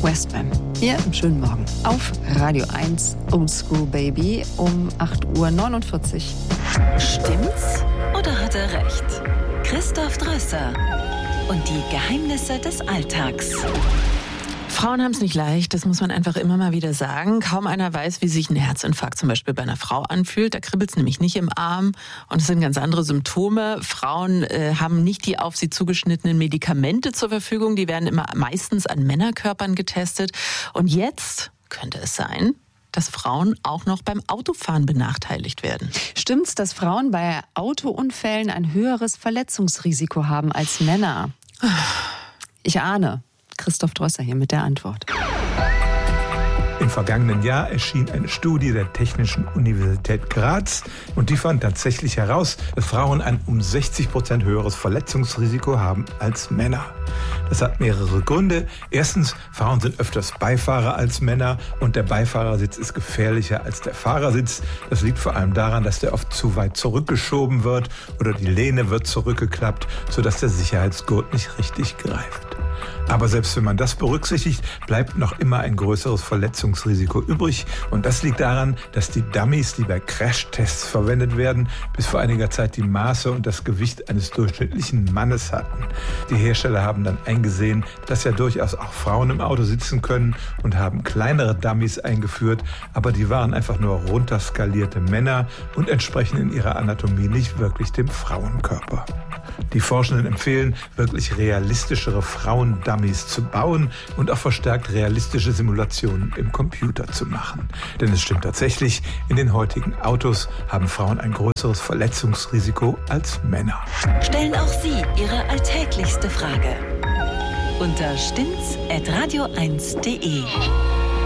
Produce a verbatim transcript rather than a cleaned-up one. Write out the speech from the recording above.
Westbam. Hier im schönen Morgen auf Radio eins Oldschool Baby um acht Uhr neunundvierzig. Stimmt's oder hat er recht? Christoph Drösser und die Geheimnisse des Alltags. Frauen haben es nicht leicht, das muss man einfach immer mal wieder sagen. Kaum einer weiß, wie sich ein Herzinfarkt zum Beispiel bei einer Frau anfühlt. Da kribbelt es nämlich nicht im Arm und es sind ganz andere Symptome. Frauen äh, haben nicht die auf sie zugeschnittenen Medikamente zur Verfügung. Die werden immer meistens an Männerkörpern getestet. Und jetzt könnte es sein, dass Frauen auch noch beim Autofahren benachteiligt werden. Stimmt's, dass Frauen bei Autounfällen ein höheres Verletzungsrisiko haben als Männer? Ich ahne. Christoph Drösser hier mit der Antwort. Im vergangenen Jahr erschien eine Studie der Technischen Universität Graz und die fand tatsächlich heraus, dass Frauen ein um sechzig Prozent höheres Verletzungsrisiko haben als Männer. Das hat mehrere Gründe. Erstens, Frauen sind öfters Beifahrer als Männer und der Beifahrersitz ist gefährlicher als der Fahrersitz. Das liegt vor allem daran, dass der oft zu weit zurückgeschoben wird oder die Lehne wird zurückgeklappt, sodass der Sicherheitsgurt nicht richtig greift. Aber selbst wenn man das berücksichtigt, bleibt noch immer ein größeres Verletzungsrisiko übrig. Und das liegt daran, dass die Dummies, die bei Crashtests verwendet werden, bis vor einiger Zeit die Maße und das Gewicht eines durchschnittlichen Mannes hatten. Die Hersteller haben dann eingesehen, dass ja durchaus auch Frauen im Auto sitzen können und haben kleinere Dummies eingeführt. Aber die waren einfach nur runterskalierte Männer und entsprechen in ihrer Anatomie nicht wirklich dem Frauenkörper. Die Forschenden empfehlen, wirklich realistischere Frauen-Dummies zu bauen und auch verstärkt realistische Simulationen im Computer zu machen. Denn es stimmt tatsächlich, in den heutigen Autos haben Frauen ein größeres Verletzungsrisiko als Männer. Stellen auch Sie Ihre alltäglichste Frage unter stimmt's at radio eins punkt de.